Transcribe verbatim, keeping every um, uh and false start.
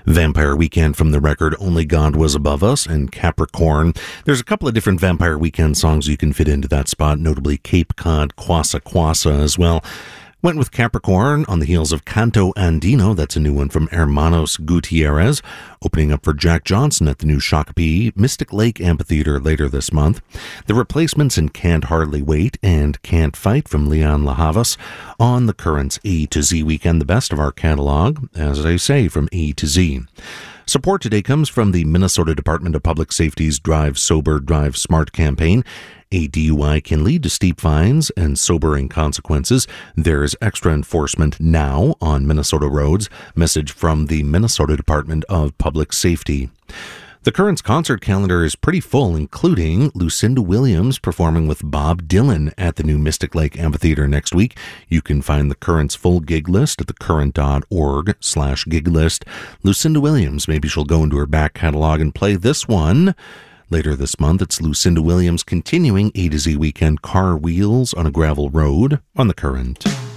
Vampire Weekend from the record Only God Was Above Us and Capricorn. There's a couple of different Vampire Weekend songs you can fit into that spot, notably Cape Cod, Quassa Quassa as well. Went with Capricorn on the heels of Canto Andino. That's a new one from Hermanos Gutierrez, opening up for Jack Johnson at the new Shakopee Mystic Lake Amphitheater later this month. The Replacements in Can't Hardly Wait and Can't Fight from Leon LaHavas on the Currents A to Z Weekend, the best of our catalog, as I say, from A to Z. Support today comes from the Minnesota Department of Public Safety's Drive Sober, Drive Smart campaign. A D U I can lead to steep fines and sobering consequences. There's extra enforcement now on Minnesota roads. Message from the Minnesota Department of Public Safety. The Currents concert calendar is pretty full, including Lucinda Williams performing with Bob Dylan at the new Mystic Lake Amphitheater next week. You can find the Currents full gig list at thecurrent.org slash gig list. Lucinda Williams, maybe she'll go into her back catalog and play this one. Later this month, it's Lucinda Williams continuing A to Z Weekend, Car Wheels on a Gravel Road on the Current.